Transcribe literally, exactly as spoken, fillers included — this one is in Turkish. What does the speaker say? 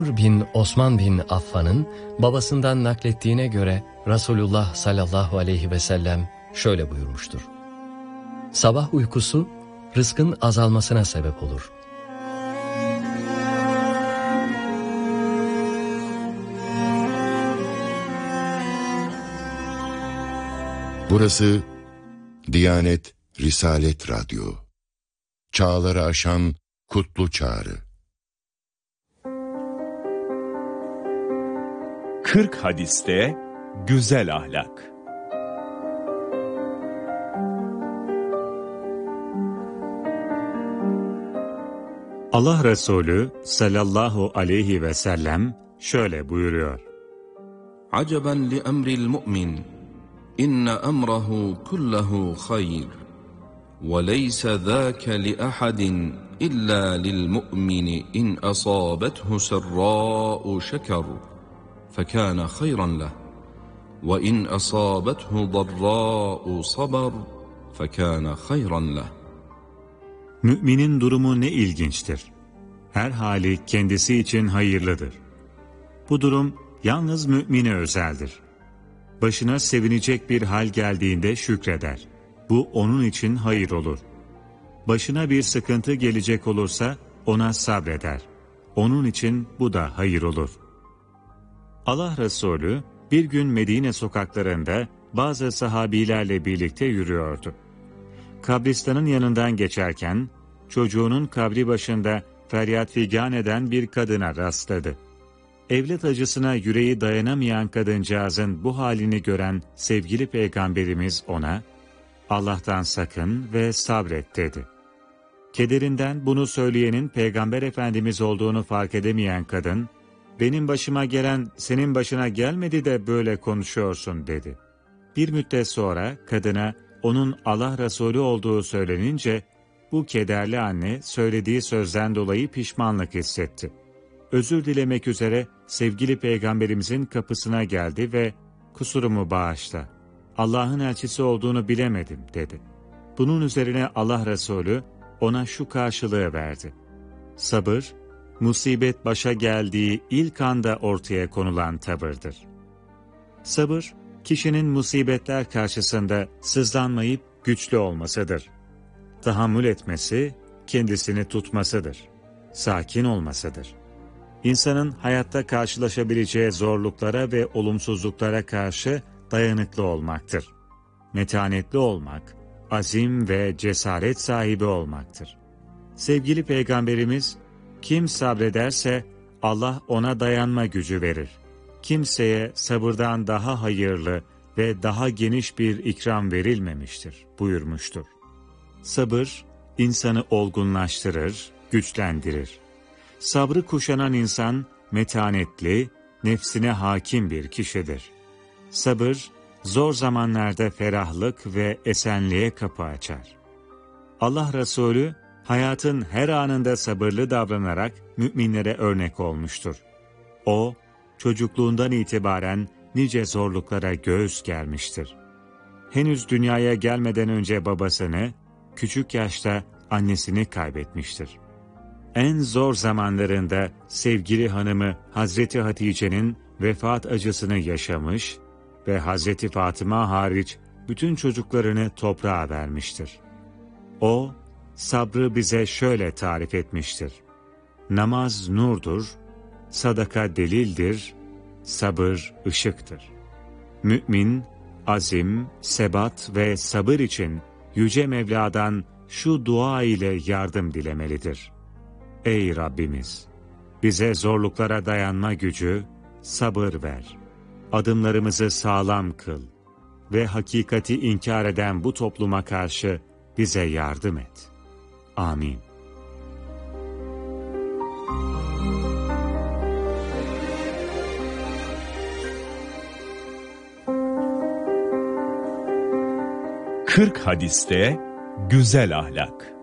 bin Osman bin Affan'ın babasından naklettiğine göre Resulullah sallallahu aleyhi ve sellem şöyle buyurmuştur. Sabah uykusu rızkın azalmasına sebep olur. Burası Diyanet Risalet Radyo. Çağları aşan kutlu çağrı. kırk hadiste güzel ahlak. Allah Resulü sallallahu aleyhi ve sellem şöyle buyuruyor. Aceben li emril mu'min, inne emrahu kullahu hayr, ve leyse zâke li ahadin illa lil mu'mini in asâbethu serrâ'u şeker, fekâne hayran leh, ve in asâbethu darrâ'u sabar, fekâne hayran leh. Müminin durumu ne ilginçtir. Her hali kendisi için hayırlıdır. Bu durum yalnız mümine özeldir. Başına sevinecek bir hal geldiğinde şükreder. Bu onun için hayır olur. Başına bir sıkıntı gelecek olursa ona sabreder. Onun için bu da hayır olur. Allah Resulü bir gün Medine sokaklarında bazı sahabilerle birlikte yürüyordu. Kabristanın yanından geçerken çocuğunun kabri başında feryat figan eden bir kadına rastladı. Evlat acısına yüreği dayanamayan kadıncağızın bu halini gören sevgili Peygamberimiz ona, Allah'tan sakın ve sabret dedi. Kederinden bunu söyleyenin Peygamber Efendimiz olduğunu fark edemeyen kadın, benim başıma gelen senin başına gelmedi de böyle konuşuyorsun dedi. Bir müddet sonra kadına onun Allah Resulü olduğu söylenince, bu kederli anne söylediği sözden dolayı pişmanlık hissetti. Özür dilemek üzere sevgili Peygamberimizin kapısına geldi ve kusurumu bağışla, Allah'ın elçisi olduğunu bilemedim dedi. Bunun üzerine Allah Resulü ona şu karşılığı verdi. Sabır, musibet başa geldiği ilk anda ortaya konulan tavırdır. Sabır, kişinin musibetler karşısında sızlanmayıp güçlü olmasıdır. Tahammül etmesi, kendisini tutmasıdır. Sakin olmasıdır. İnsanın hayatta karşılaşabileceği zorluklara ve olumsuzluklara karşı dayanıklı olmaktır. Metanetli olmak, azim ve cesaret sahibi olmaktır. Sevgili Peygamberimiz, kim sabrederse Allah ona dayanma gücü verir. Kimseye sabırdan daha hayırlı ve daha geniş bir ikram verilmemiştir buyurmuştur. Sabır, insanı olgunlaştırır, güçlendirir. Sabrı kuşanan insan, metanetli, nefsine hakim bir kişidir. Sabır, zor zamanlarda ferahlık ve esenliğe kapı açar. Allah Resulü, hayatın her anında sabırlı davranarak müminlere örnek olmuştur. O, çocukluğundan itibaren nice zorluklara göğüs germiştir. Henüz dünyaya gelmeden önce babasını, küçük yaşta annesini kaybetmiştir. En zor zamanlarında sevgili hanımı Hazreti Hatice'nin vefat acısını yaşamış ve Hazreti Fatıma hariç bütün çocuklarını toprağa vermiştir. O, sabrı bize şöyle tarif etmiştir. Namaz nurdur, sadaka delildir, sabır ışıktır. Mümin, azim, sebat ve sabır için Yüce Mevla'dan şu dua ile yardım dilemelidir. Ey Rabbimiz! Bize zorluklara dayanma gücü, sabır ver. Adımlarımızı sağlam kıl ve hakikati inkar eden bu topluma karşı bize yardım et. Amin. kırk hadiste güzel ahlak.